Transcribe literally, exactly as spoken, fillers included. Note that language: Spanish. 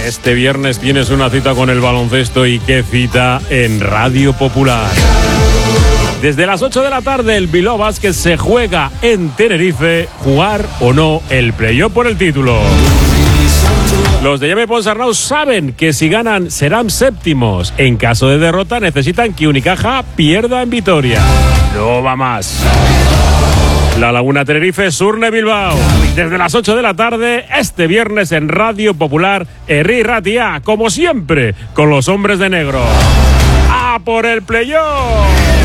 Este viernes tienes una cita con el baloncesto y qué cita en Radio Popular. Desde las ocho de la tarde el Bilbao Basket se juega en Tenerife, jugar o no el playoff por el título. Los de Jaime Ponsarnau saben que si ganan serán séptimos. En caso de derrota necesitan que Unicaja pierda en Vitoria. No va más. La Laguna Tenerife, Surne Bilbao. Desde las ocho de la tarde, este viernes en Radio Popular, Herri Ratia, como siempre, con los hombres de negro. ¡A por el playoff!